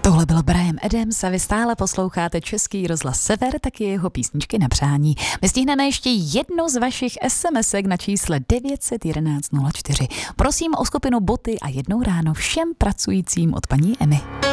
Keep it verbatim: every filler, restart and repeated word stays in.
Tohle byl Bryan Adams a vy stále posloucháte Český rozhlas Sever, taky jeho písničky na přání. My stihneme ještě jedno z vašich SMSek na čísle devět set jedenáct nula čtyři. Prosím o skupinu Boty a jednou ráno všem pracujícím od paní Emy.